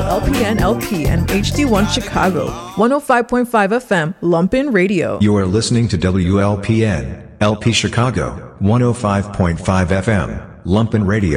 LPN LP and HD1 Chicago, 105.5 FM, Lumpin Radio. You are listening to WLPN, LP Chicago, 105.5 FM, Lumpin Radio.